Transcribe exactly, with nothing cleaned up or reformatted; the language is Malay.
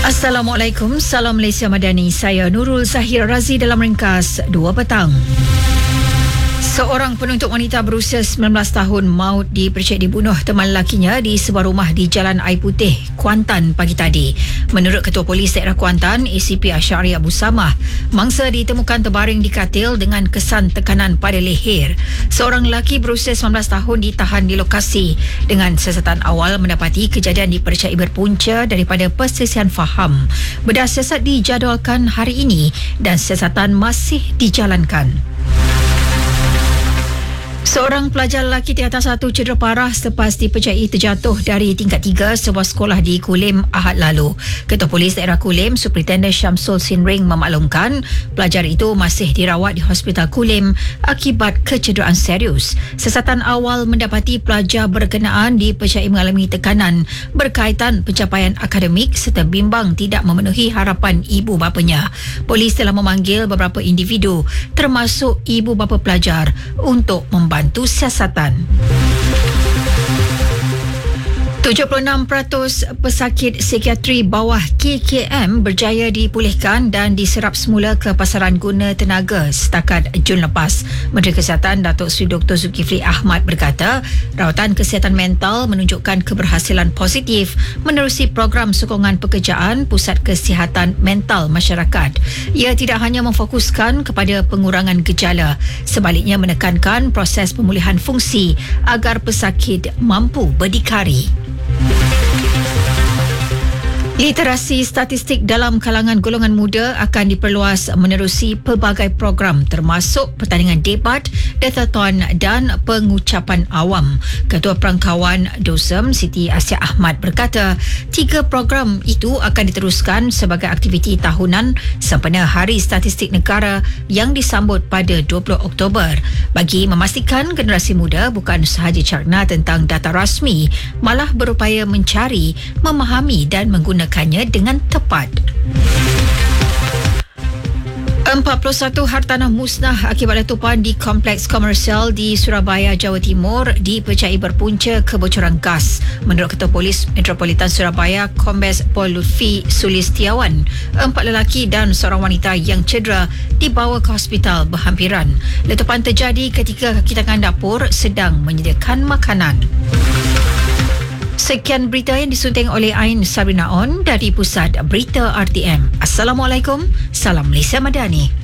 Assalamualaikum, salam Malaysia Madani. Saya Nurul Zahir Razi dalam ringkas dua petang. Seorang penuntut wanita berusia sembilan belas tahun maut dipercayai dibunuh teman lelakinya di sebuah rumah di Jalan Air Putih, Kuantan pagi tadi. Menurut Ketua Polis Daerah Kuantan, A C P Asyari Abu Samah, mangsa ditemukan terbaring di katil dengan kesan tekanan pada leher. Seorang lelaki berusia sembilan belas tahun ditahan di lokasi dengan siasatan awal mendapati kejadian dipercayai berpunca daripada perselisihan faham. Bedah siasat dijadualkan hari ini dan siasatan masih dijalankan. Seorang pelajar lelaki tingkatan satu cedera parah selepas dipercayai terjatuh dari tingkat tiga sebuah sekolah di Kulim Ahad lalu. Ketua Polis Daerah Kulim, Superintendent Syamsul Sinring memaklumkan pelajar itu masih dirawat di Hospital Kulim akibat kecederaan serius. Siasatan awal mendapati pelajar berkenaan dipercayai mengalami tekanan berkaitan pencapaian akademik serta bimbang tidak memenuhi harapan ibu bapanya. Polis telah memanggil beberapa individu termasuk ibu bapa pelajar untuk membantu bantu siasatan. tujuh puluh enam peratus pesakit psikiatri bawah K K M berjaya dipulihkan dan diserap semula ke pasaran guna tenaga setakat Jun lepas. Menteri Kesihatan Datuk Seri Doktor Zulkifli Ahmad berkata, rawatan kesihatan mental menunjukkan keberhasilan positif menerusi program sokongan pekerjaan Pusat Kesihatan Mental Masyarakat. Ia tidak hanya memfokuskan kepada pengurangan gejala, sebaliknya menekankan proses pemulihan fungsi agar pesakit mampu berdikari. Literasi statistik dalam kalangan golongan muda akan diperluas menerusi pelbagai program termasuk pertandingan debat, datathon dan pengucapan awam. Ketua Perangkawan DOSEM Siti Asya Ahmad berkata, tiga program itu akan diteruskan sebagai aktiviti tahunan sempena Hari Statistik Negara yang disambut pada dua puluh Oktober bagi memastikan generasi muda bukan sahaja cerna tentang data rasmi, malah berupaya mencari, memahami dan menggunakan dengan tepat. empat puluh satu hartanah musnah akibat letupan di kompleks komersial di Surabaya, Jawa Timur dipercayai berpunca kebocoran gas. Menurut Ketua Polis Metropolitan Surabaya, Kombes Pol Lutfi Sulistiawan, empat lelaki dan seorang wanita yang cedera dibawa ke hospital berhampiran. Letupan terjadi ketika kaki tangan dapur sedang menyediakan makanan. Sekian berita yang disunting oleh Ain Sabrina On dari Pusat Berita R T M. Assalamualaikum, salam Malaysia Madani.